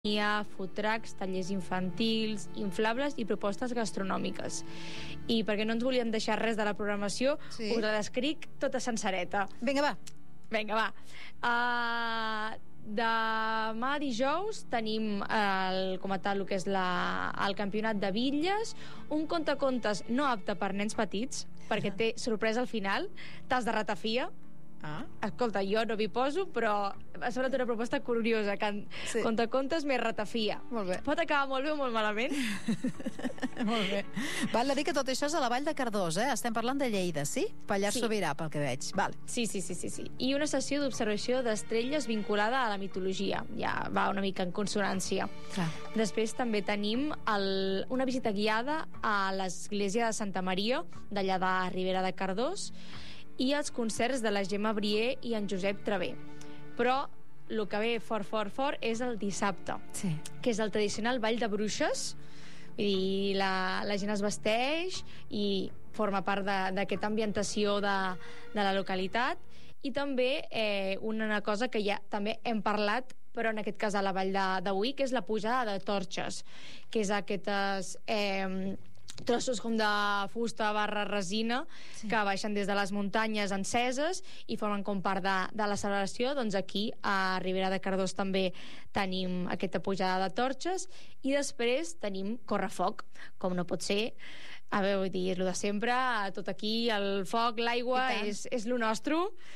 Hi ha food trucks, tallers infantils, inflables i propostes gastronòmiques. I perquè no ens volíem deixar res de la programació, us la descric tota sencereta. Vinga, va. Vinga, va. Demà dijous tenim com a tal el que és el campionat de bitlles, un contacontes no apte per nens petits, perquè té sorpresa al final, tas de ratafia. Escolta, jo no m'hi poso, però ha semblat una proposta curiosa, contacontes més ratafia. Molt bé. Pot acabar molt bé o molt malament. Molt bé. Val a dir que tot això és a la Vall de Cardós, Estem parlant de Lleida, sí? Pallars Sobirà, pel que veig. Val. Sí. I una sessió d'observació d'estrelles vinculada a la mitologia. Ja va una mica en consonància. Clar. Després també tenim una visita guiada a l'església de Santa Maria, d'allà de Ribera de Cardós, i els concerts de la Gemma Brier i en Josep Traver. Però el que ve fort és el dissabte, que és el tradicional Ball de Bruixes. Vull dir, la gent es vesteix i forma part d'aquesta ambientació de la localitat. I també una cosa que ja també hem parlat, però en aquest cas a la Vall d'Avui, que és la pujada de torxes, que és aquestes trossos com de fusta / resina que baixen des de les muntanyes enceses i formen com part de la celebració. Doncs aquí a Ribera de Cardós també tenim aquesta pujada de torxes i després tenim correfoc, com no pot ser. A veure, vull dir, lo de sempre, tot aquí, el foc, l'aigua, és lo nostre,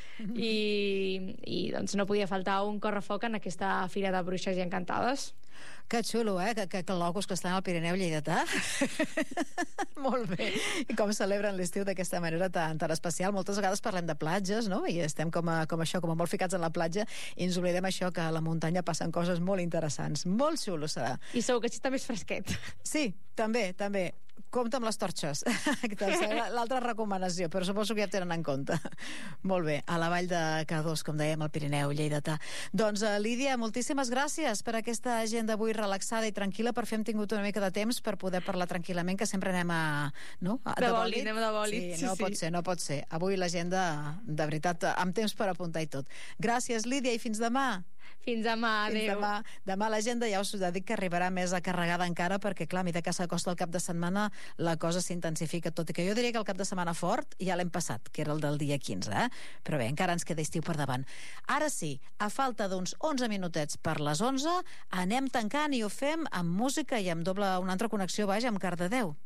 i doncs no podia faltar un correfoc en aquesta Fira de Bruixes i Encantades. Que xulo, que locos que estan al Pirineu lleidatà. Molt bé. I com celebren l'estiu d'aquesta manera tan especial. Moltes vegades parlem de platges, no? I estem com molt ficats en la platja i ens oblidem això, que a la muntanya passen coses molt interessants. Molt xulo serà. I segur que està més fresquet. Sí, també. Compte amb les torxes. L'altra recomanació, però suposo que ja tenen en compte. Molt bé, a la Vall de Cardós, com dèiem, al Pirineu lleidatà. Doncs, Lídia, moltíssimes gràcies per aquesta agenda avui relaxada i tranquil·la, per fi hem tingut una mica de temps per poder parlar tranquil·lament, que sempre anem de bòlit. Anem de bòlit. Sí, no pot ser. Avui l'agenda, de veritat, amb temps per apuntar i tot. Gràcies, Lídia, i fins demà. Fins demà, adéu. Demà l'agenda ja us dic que arribarà més carregada encara, perquè clar, a mesura que s'acosta el cap de setmana la cosa s'intensifica, tot i que jo diria que el cap de setmana fort ja l'hem passat, que era el del dia 15, però bé, encara ens queda estiu per davant. Ara sí, a falta d'uns 11 minutets per les 11, anem tancant i ho fem amb música i amb una altra connexió, amb Cardedeu.